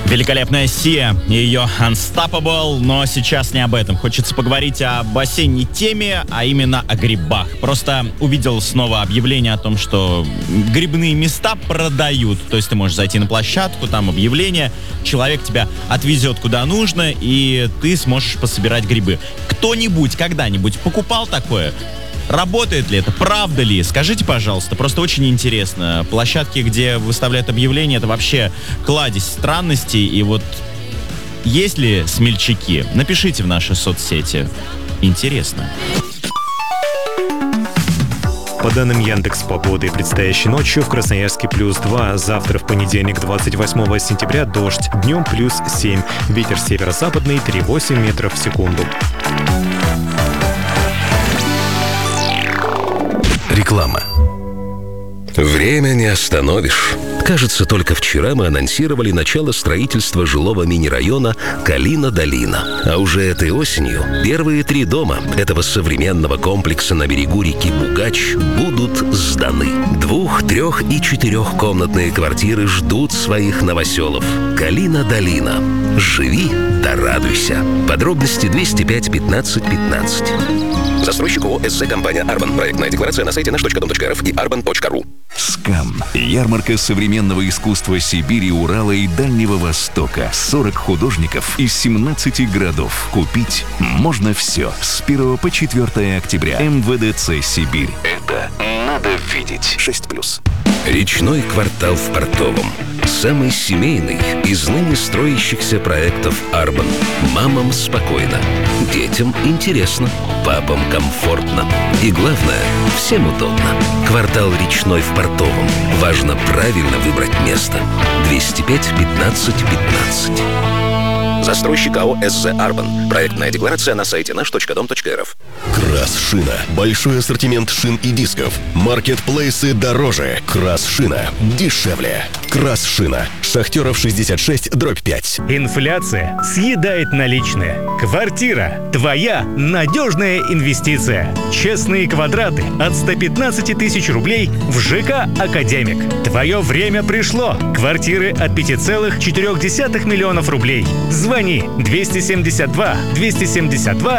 Великолепная Сия и ее Unstoppable, но сейчас не об этом. Хочется поговорить об осенней теме, а именно о грибах. Просто увидел снова объявление о том, что грибные места продают. То есть ты можешь зайти на площадку, там объявление, человек тебя отвезет куда нужно, и ты сможешь пособирать грибы. Кто-нибудь когда-нибудь покупал такое? Работает ли это? Правда ли? Скажите, пожалуйста, просто очень интересно. Площадки, где выставляют объявления, это вообще кладезь странностей. И вот есть ли смельчаки? Напишите в наши соцсети. Интересно. По данным Яндекс.Погоды, предстоящей ночью в Красноярске +2, завтра в понедельник 28 сентября дождь, днем +7, ветер северо-западный 3,8 метров в секунду. Реклама. Время не остановишь. Кажется, только вчера мы анонсировали начало строительства жилого мини-района Калина-Долина. А уже этой осенью первые 3 дома этого современного комплекса на берегу реки Бугач будут сданы. 2-, 3- и 4-комнатные квартиры ждут своих новоселов. Калина-Долина. Живи да радуйся. Подробности 205 15 15. Застройщик ООО «СЗ Компания Арбан». Проектная декларация на сайте наш.дом.рф и arban.ru. СКАМ. Ярмарка современного искусства Сибири, Урала и Дальнего Востока. 40 художников из 17 городов. Купить можно все. С 1 по 4 октября. МВДЦ «Сибирь». Это надо видеть. 6+. Речной квартал в Портовом. Самый семейный из ныне строящихся проектов Арбан. Мамам спокойно, детям интересно, папам комфортно. И главное, всем удобно. Квартал Речной в Портовом. Важно правильно выбрать место. 205 15 15. Застройщик АО «СЗ Арбан». Проектная декларация на сайте наш.дом.рф. Крас-шина. Большой ассортимент шин и дисков. Маркетплейсы дороже. Крас-шина дешевле. Крас-шина. Шахтеров 66/5. Инфляция съедает наличные. Квартира – твоя надежная инвестиция. Честные квадраты от 115 тысяч рублей в ЖК «Академик». Твое время пришло. Квартиры от 5,4 миллионов рублей. Звони 272 272